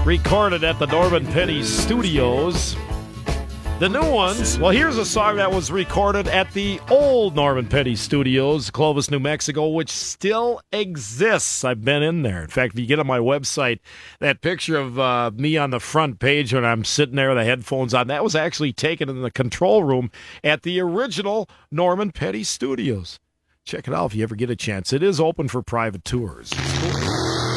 recorded at the Norman Petty Studios. The new ones, well, here's a song that was recorded at the old Norman Petty Studios, Clovis, New Mexico, which still exists. I've been in there. In fact, if you get on my website, that picture of me on the front page when I'm sitting there with the headphones on, that was actually taken in the control room at the original Norman Petty Studios. Check it out if you ever get a chance. It is open for private tours.